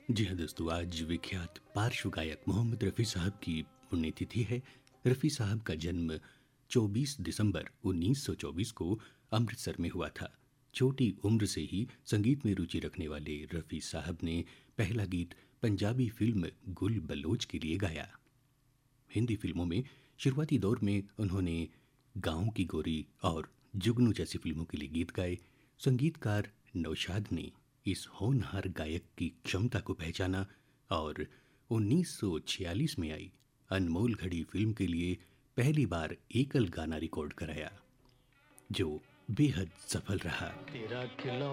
जी हाँ दोस्तों, आज विख्यात पार्श्व गायक मोहम्मद रफ़ी साहब की पुण्यतिथि है। रफ़ी साहब का जन्म 24 दिसंबर 1924 को अमृतसर में हुआ था। छोटी उम्र से ही संगीत में रुचि रखने वाले रफ़ी साहब ने पहला गीत पंजाबी फिल्म गुल बलोच के लिए गाया। हिंदी फिल्मों में शुरुआती दौर में उन्होंने गाँव की गोरी और जुगनू जैसी फिल्मों के लिए गीत गाए। संगीतकार नौशाद ने इस होनहार गायक की क्षमता को पहचाना और 1946 में आई अनमोल घड़ी फिल्म के लिए पहली बार एकल गाना रिकॉर्ड कराया, जो बेहद सफल रहा। तेरा खिलौना